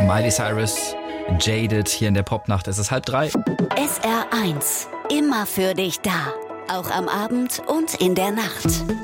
Miley Cyrus, Jaded, hier in der Popnacht. Es ist 2:30. SR1, immer für dich da. Auch am Abend und in der Nacht.